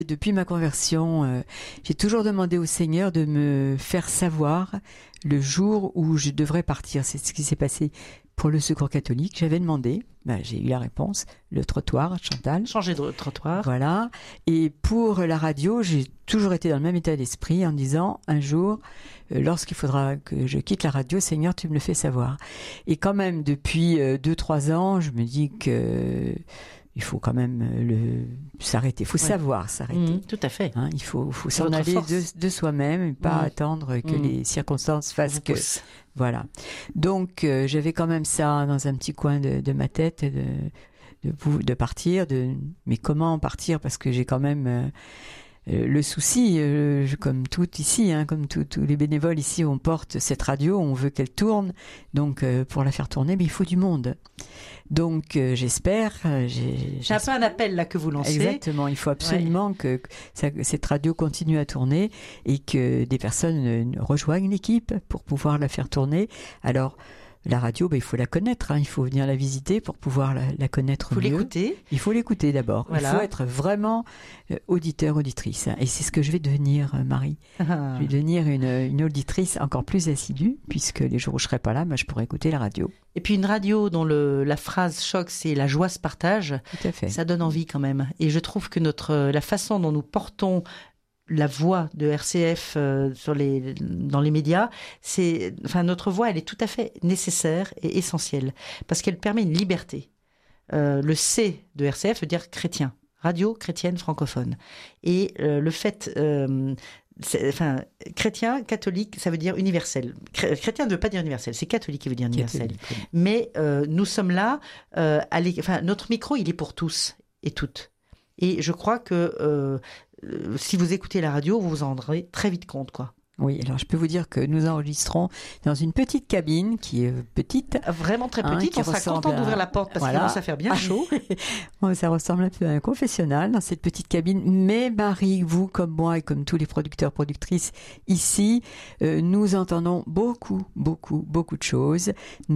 Depuis ma conversion, j'ai toujours demandé au Seigneur de me faire savoir le jour où je devrais partir. C'est ce qui s'est passé pour le Secours catholique. J'avais demandé, j'ai eu la réponse, le trottoir, Chantal. Changer de trottoir. Voilà. Et pour la radio, j'ai toujours été dans le même état d'esprit en disant, un jour, lorsqu'il faudra que je quitte la radio, Seigneur, tu me le fais savoir. Et quand même, depuis 2-3 ans, je me dis que... il faut quand même s'arrêter. Il faut savoir s'arrêter. Tout à fait. Hein, il faut s'en aller de soi-même et pas attendre que les circonstances fassent que... Voilà. Donc, j'avais quand même ça dans un petit coin de ma tête de partir. Mais comment partir? Parce que j'ai quand même... le souci, comme tout ici, comme tous les bénévoles ici, on porte cette radio, on veut qu'elle tourne. Donc, pour la faire tourner, il faut du monde. Donc, j'espère... C'est un peu un appel là que vous lancez. Exactement, il faut absolument que cette radio continue à tourner et que des personnes rejoignent l'équipe pour pouvoir la faire tourner. Alors... la radio, il faut la connaître, il faut venir la visiter pour pouvoir la connaître mieux. Il faut l'écouter d'abord. Voilà. Il faut être vraiment auditeur, auditrice. Et c'est ce que je vais devenir, Marie. Je vais devenir une auditrice encore plus assidue, puisque les jours où je ne serai pas là, je pourrai écouter la radio. Et puis une radio dont la phrase choc, c'est « la joie se partage », tout à fait. Ça donne envie quand même. Et je trouve que la façon dont nous portons la voix de RCF dans les médias, notre voix, elle est tout à fait nécessaire et essentielle parce qu'elle permet une liberté. Le C de RCF veut dire chrétien, radio chrétienne francophone. Et le fait, chrétien, catholique, ça veut dire universel. Chrétien ne veut pas dire universel, c'est catholique qui veut dire universel. Catholique, oui. Mais nous sommes là, notre micro, il est pour tous et toutes. Et je crois que si vous écoutez la radio, vous vous en rendrez très vite compte, quoi. Oui, alors je peux vous dire que nous enregistrons dans une petite cabine qui est petite. Vraiment très petite, on sera content d'ouvrir la porte parce qu'il commence à faire bien chaud. Ça ressemble un peu à un confessionnal dans cette petite cabine. Mais Marie, vous comme moi et comme tous les producteurs, productrices ici, nous entendons beaucoup de choses.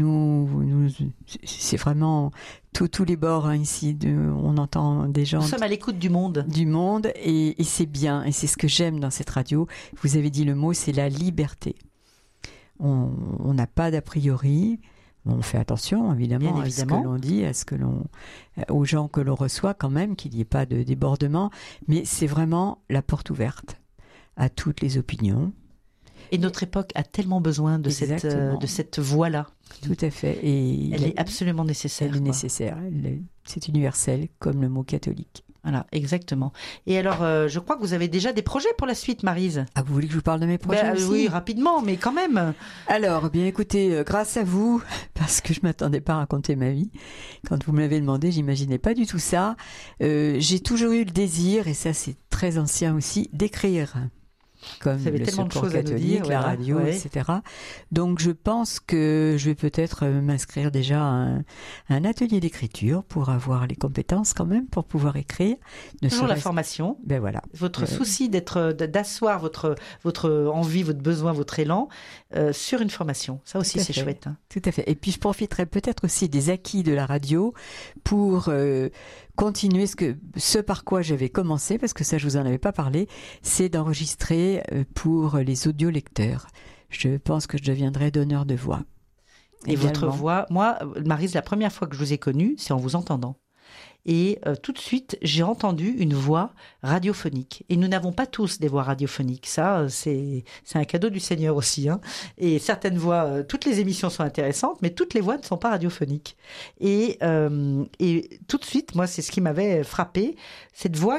C'est vraiment... tous les bords ici, on entend des gens... Nous sommes à l'écoute du monde. Du monde, et c'est bien, et c'est ce que j'aime dans cette radio. Vous avez dit le mot, c'est la liberté. On n'a pas d'a priori, on fait attention évidemment à ce que l'on dit, aux gens que l'on reçoit quand même, qu'il n'y ait pas de débordement, mais c'est vraiment la porte ouverte à toutes les opinions. Et notre époque a tellement besoin de cette voix-là. Tout à fait. Et elle est absolument nécessaire. Elle est nécessaire. C'est universel, comme le mot catholique. Voilà, exactement. Et alors, je crois que vous avez déjà des projets pour la suite, Maryse. Ah, vous voulez que je vous parle de mes projets aussi ? Oui, rapidement, mais quand même. Alors, bien écoutez, grâce à vous, parce que je ne m'attendais pas à raconter ma vie, quand vous me l'avez demandé, j'imaginais pas du tout ça. J'ai toujours eu le désir, et ça c'est très ancien aussi, d'écrire. Comme le Secours catholique, la radio, etc. Donc je pense que je vais peut-être m'inscrire déjà à un atelier d'écriture pour avoir les compétences quand même, pour pouvoir écrire. Toujours la formation. Ben voilà. Votre souci d'asseoir votre envie, votre besoin, votre élan sur une formation. Ça aussi c'est chouette. Tout à fait. Et puis je profiterai peut-être aussi des acquis de la radio pour... continuer ce par quoi j'avais commencé, parce que ça je vous en avais pas parlé, c'est d'enregistrer pour les audiolecteurs. Je pense que je deviendrai donneur de voix. Et également. Votre voix, moi, Maryse, la première fois que je vous ai connue, c'est en vous entendant. Et tout de suite, j'ai entendu une voix radiophonique. Et nous n'avons pas tous des voix radiophoniques. Ça, c'est un cadeau du Seigneur aussi. Et certaines voix, toutes les émissions sont intéressantes, mais toutes les voix ne sont pas radiophoniques. Et tout de suite, moi, c'est ce qui m'avait frappé. Cette voix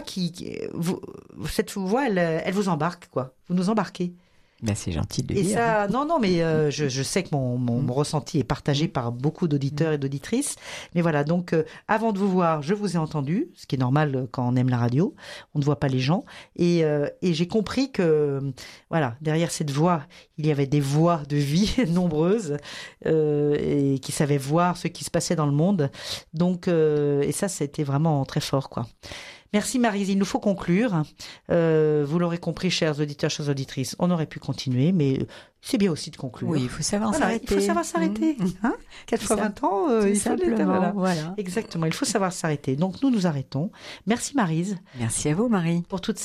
elle vous embarque, quoi. Vous nous embarquez. Ben, c'est gentil de le dire. Et ça, non, mais je sais que mon ressenti est partagé par beaucoup d'auditeurs et d'auditrices. Mais voilà, donc avant de vous voir, je vous ai entendu, ce qui est normal quand on aime la radio, on ne voit pas les gens. Et j'ai compris que, voilà, derrière cette voix, il y avait des voix de vie nombreuses et qui savaient voir ce qui se passait dans le monde. Donc, et ça a été vraiment très fort, quoi. Merci Maryse, il nous faut conclure. Vous l'aurez compris, chers auditeurs, chères auditrices, on aurait pu continuer, mais c'est bien aussi de conclure. Oui, il faut savoir s'arrêter. Il faut savoir s'arrêter. 4 fois 20 ans, il faut voilà. Exactement, il faut savoir s'arrêter. Donc nous arrêtons. Merci Maryse. Merci à vous Marie. Pour toutes